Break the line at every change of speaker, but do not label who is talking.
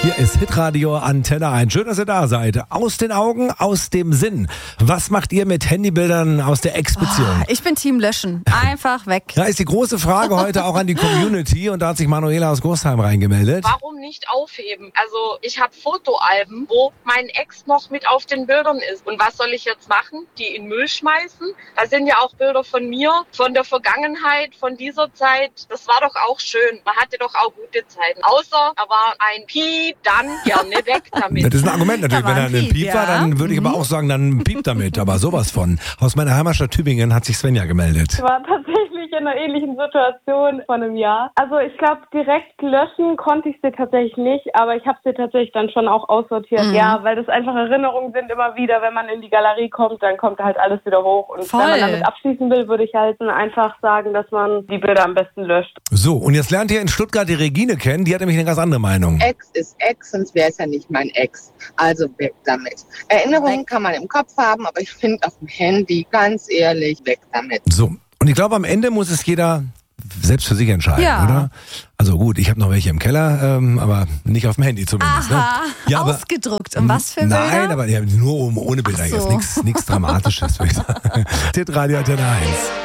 Hier ist Hitradio Antenne 1. Schön, dass ihr da seid. Aus den Augen, aus dem Sinn. Was macht ihr mit Handybildern aus der Ex-Beziehung?
Ich bin Team Löschen. Einfach weg.
Da ist die große Frage heute auch an die Community und da hat sich Manuela aus Großheim reingemeldet.
Warum nicht aufheben? Also ich habe Fotoalben, wo mein Ex noch mit auf den Bildern ist. Und was soll ich jetzt machen? Die in Müll schmeißen? Da sind ja auch Bilder von mir, von der Vergangenheit, von dieser Zeit. Das war doch auch schön. Man hatte doch auch gute Zeiten. Außer er war ein Piep, dann gerne weg damit.
Das ist ein Argument natürlich. Wenn er ein Piep war, dann würde ich aber auch sagen, dann piep damit. Aber sowas von. Aus meiner Heimatstadt Tübingen hat sich Svenja gemeldet.
Ich war tatsächlich in einer ähnlichen Situation vor einem Jahr. Also ich glaube, direkt löschen konnte ich sie tatsächlich nicht, aber ich habe sie tatsächlich dann schon auch aussortiert. Ja, weil das einfach Erinnerungen sind immer wieder, wenn man in die Galerie kommt, dann kommt halt alles wieder hoch. Und wenn man damit abschließen will, würde ich halt einfach sagen, dass man die Bilder am besten löscht.
So, und jetzt lernt ihr in Stuttgart die Regine kennen. Die hat nämlich eine ganz andere Meinung.
Ex ist Ex, sonst wäre es ja nicht mein Ex. Also weg damit. Erinnerungen kann man im Kopf haben, aber ich finde auf dem Handy, ganz ehrlich, weg damit.
So, und ich glaube, am Ende muss es jeder selbst für sich entscheiden, oder? Also gut, ich habe noch welche im Keller, aber nicht auf dem Handy zumindest.
Aha,
ne? Ja,
ausgedruckt. Und was für Bilder?
Nein, aber ja, nur ohne Bilder. Jetzt nichts Dramatisches. Hitradio Antenne 1.